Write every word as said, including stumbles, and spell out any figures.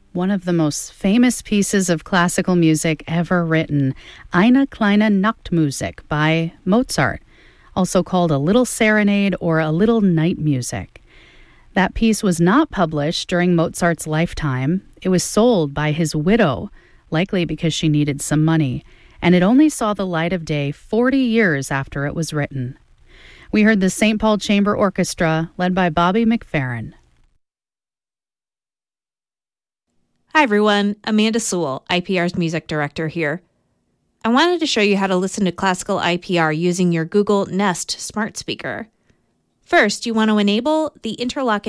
One of the most famous pieces of classical music ever written, Eine kleine Nachtmusik by Mozart, also called a little serenade or a little night music. That piece was not published during Mozart's lifetime. It was sold by his widow, likely because she needed some money, and it only saw the light of day forty years after it was written. We heard the Saint Paul Chamber Orchestra, led by Bobby McFerrin. Hi everyone, Amanda Sewell, I P R's music director here. I wanted to show you how to listen to classical I P R using your Google Nest smart speaker. First, you want to enable the interlock